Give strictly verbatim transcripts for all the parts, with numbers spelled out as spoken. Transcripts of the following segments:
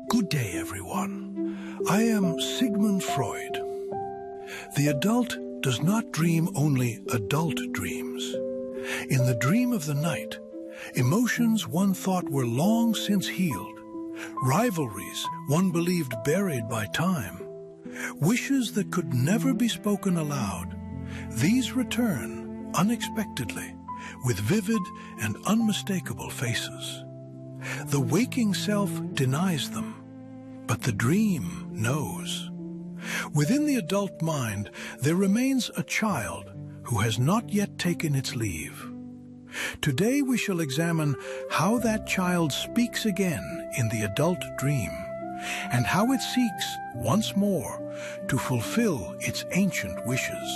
Good day, everyone. I am Sigmund Freud. The adult does not dream only adult dreams. In the dream of the night, emotions one thought were long since healed, rivalries one believed buried by time, wishes that could never be spoken aloud, these return unexpectedly with vivid and unmistakable faces. The waking self denies them, but the dream knows. Within the adult mind, there remains a child who has not yet taken its leave. Today we shall examine how that child speaks again in the adult dream, and how it seeks once more to fulfill its ancient wishes.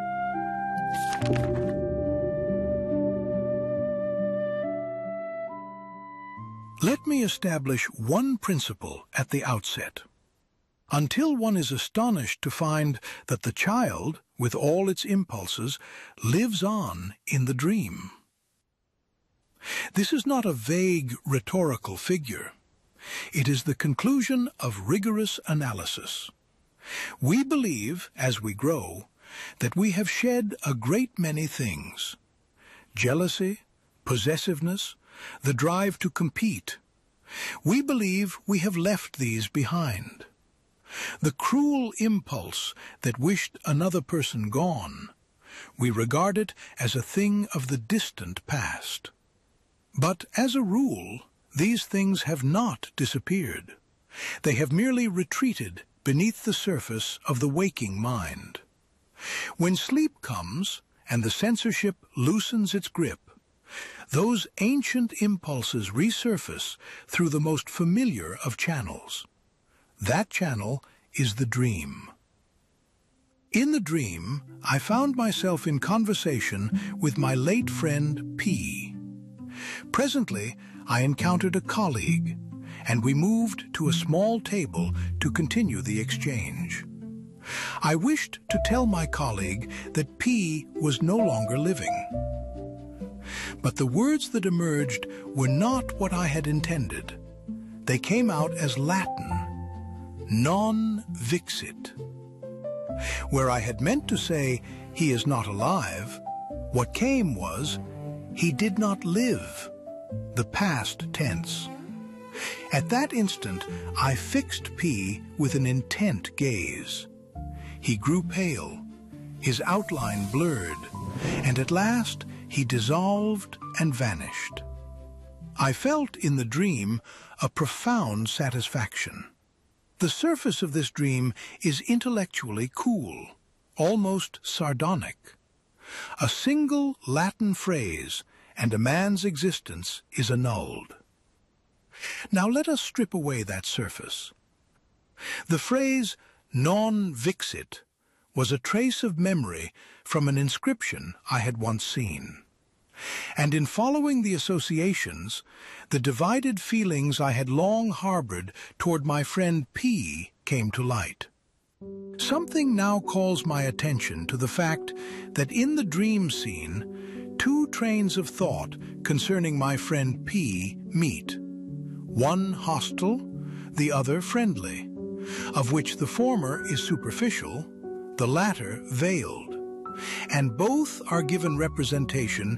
Let me establish one principle at the outset. Until one is astonished to find that the child, with all its impulses, lives on in the dream. This is not a vague rhetorical figure. It is the conclusion of rigorous analysis. We believe, as we grow, that we have shed a great many things: jealousy, possessiveness, the drive to compete. We believe we have left these behind. The cruel impulse that wished another person gone, we regard it as a thing of the distant past. But as a rule, these things have not disappeared. They have merely retreated beneath the surface of the waking mind. When sleep comes and the censorship loosens its grip, those ancient impulses resurface through the most familiar of channels. That channel is the dream. In the dream, I found myself in conversation with my late friend P. Presently, I encountered a colleague, and we moved to a small table to continue the exchange. I wished to tell my colleague that P was no longer living. But the words that emerged were not what I had intended. They came out as Latin, non vixit. Where I had meant to say, he is not alive, what came was, he did not live, the past tense. At that instant, I fixed P with an intent gaze. He grew pale, his outline blurred, and at last he dissolved and vanished. I felt in the dream a profound satisfaction. The surface of this dream is intellectually cool, almost sardonic. A single Latin phrase and a man's existence is annulled. Now let us strip away that surface. The phrase non vixit was a trace of memory from an inscription I had once seen. And in following the associations, the divided feelings I had long harbored toward my friend P came to light. Something now calls my attention to the fact that in the dream scene, two trains of thought concerning my friend P meet, one hostile, the other friendly, of which the former is superficial, the latter veiled, and both are given representation